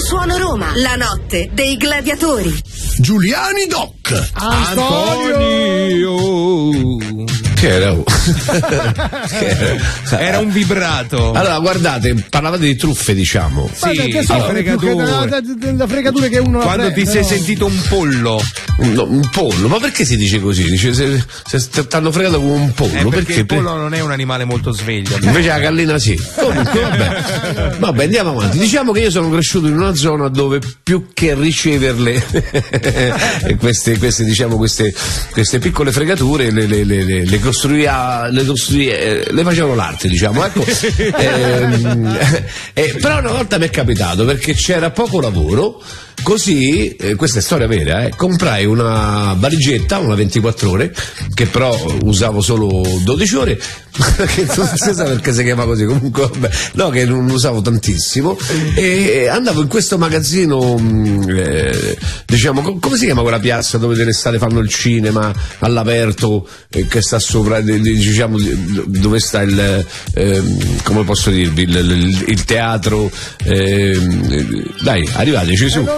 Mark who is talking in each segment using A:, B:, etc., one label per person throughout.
A: Suono Roma, la notte dei gladiatori.
B: Giuliani Doc.
C: Antonio.
B: Che era?
C: Era un vibrato.
B: Allora, guardate, parlavate di truffe, diciamo.
D: Sì, che so, la fregatura che uno
C: quando ti sei sentito un pollo.
B: No, un pollo, ma perché si dice così? Dice se t'hanno fregato come un pollo.
C: Perché il pollo non è un animale molto sveglio.
B: Invece la gallina sì. Comunque, vabbè, andiamo avanti. Diciamo che io sono cresciuto in una zona dove più che riceverle queste piccole fregature le facevano l'arte, diciamo, ecco. Però una volta mi è capitato, perché c'era poco lavoro, così, questa è storia vera, comprai una valigetta, una 24 ore, che però usavo solo 12 ore, che non si sa perché si chiama così, comunque vabbè, no, che non usavo tantissimo, e andavo in questo magazzino, diciamo, come si chiama quella piazza dove dell'estate fanno il cinema all'aperto, che sta sopra, diciamo, dove sta il, come posso dirvi, il teatro, dai, arrivateci su.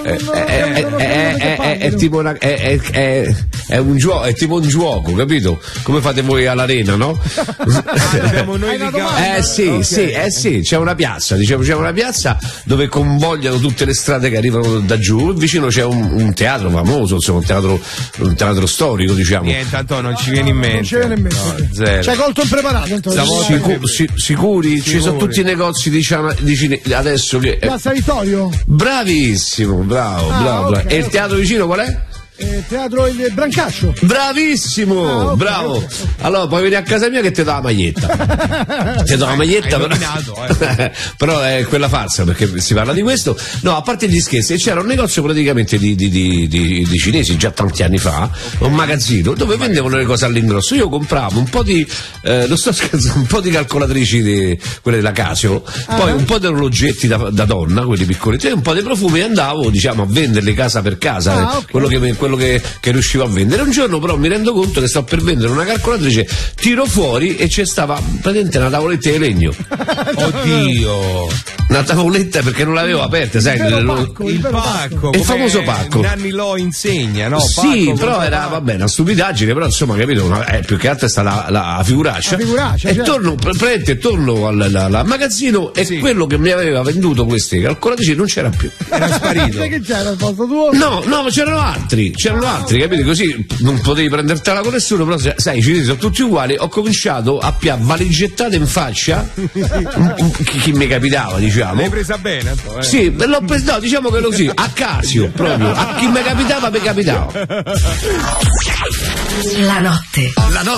B: È tipo un gioco, è tipo un gioco, capito? Come fate voi all'arena, no?
C: Abbiamo noi
B: sì, c'è una piazza, diciamo, c'è una piazza dove convogliano tutte le strade che arrivano da giù, vicino c'è un teatro famoso, insomma, un teatro storico, diciamo.
C: Niente, Antonio, non ci viene in mente.
D: Non ci viene in mente.
C: No, zero.
D: C'hai colto impreparato, Antonio.
B: Sicuri? Ci sono tutti i negozi di adesso che.
D: Piazza Vittorio?
B: Bravissimo, bravo. Okay, e il teatro vicino qual è?
D: Teatro il Brancaccio.
B: Bravissimo, okay, bravo. Okay. Allora puoi venire a casa mia che ti do la maglietta. Ti do la maglietta, però è quella falsa, perché si parla di questo. No, a parte gli scherzi, c'era un negozio praticamente di cinesi già tanti anni fa, un magazzino dove vendevano le cose all'ingrosso. Io compravo un po' di non sto scherzando, un po' di calcolatrici quelle della Casio, poi un po' di orologetti da donna, quelli piccoletti, e un po' di profumi, e andavo, diciamo, a venderli casa per casa, okay. quello che riuscivo a vendere. Un giorno però mi rendo conto che sto per vendere una calcolatrice, tiro fuori e c'è stava praticamente una tavoletta di legno.
C: Oddio,
B: una tavoletta, perché non l'avevo aperta, sai,
C: il pacco,
B: il famoso pacco.
C: Nanni lo insegna, no?
B: Sì,
C: pacco,
B: però era, vabbè, una stupidaggine, però insomma, capito, più che altro è stata la figuraccia. E certo. torno al magazzino, e quello che mi aveva venduto queste calcolatrici non c'era più.
C: Era sparito.
D: Che c'era al posto tuo?
B: No, c'erano altri, capito? Così non potevi prendertela con nessuno, però sai, i cinesi sono tutti uguali. Ho cominciato a valiggettate in faccia chi mi capitava, diciamo.
C: L'hai presa bene, Antonio?
B: Sì, l'ho presa, no, diciamo che così, a casio, proprio, a chi mi capitava.
A: La notte